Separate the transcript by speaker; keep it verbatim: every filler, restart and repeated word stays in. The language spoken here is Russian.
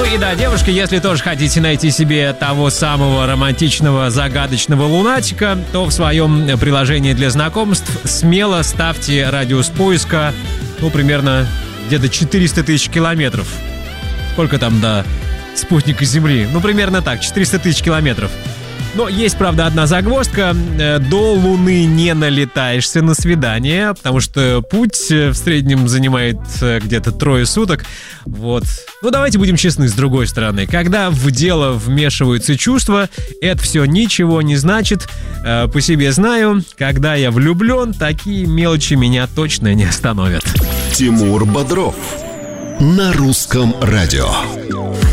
Speaker 1: И да, девушки, если тоже хотите найти себе того самого романтичного, загадочного лунатика, то в своем приложении для знакомств смело ставьте радиус поиска, ну, примерно где-то четыреста тысяч километров. Сколько там до спутника Земли? Ну, примерно так, четыреста тысяч километров. Но есть, правда, одна загвоздка. До Луны не налетаешься на свидание, потому что путь в среднем занимает где-то трое суток. Вот. Ну, давайте будем честны с другой стороны. Когда в дело вмешиваются чувства, это все ничего не значит. По себе знаю, когда я влюблен, такие мелочи меня точно не остановят.
Speaker 2: Тимур Бодров на русском радио.